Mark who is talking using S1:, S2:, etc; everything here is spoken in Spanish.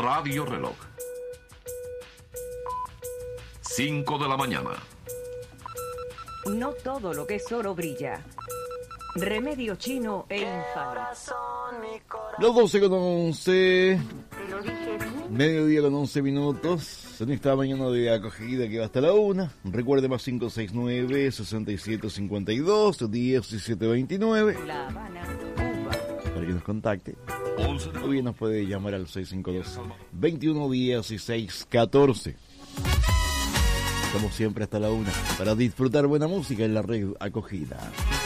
S1: Radio Reloj. 5 de la mañana.
S2: No todo lo que es oro brilla. Remedio chino e infame.
S3: Los 12:11. Mediodía con 11 minutos. En esta mañana de acogida que va hasta la 1. Recuerde más 569-6752-1729.
S2: La Habana, Cuba.
S3: Para que nos contacte. O bien nos puede llamar al 652-211614. Estamos siempre hasta la 1 para disfrutar buena música en la red acogida.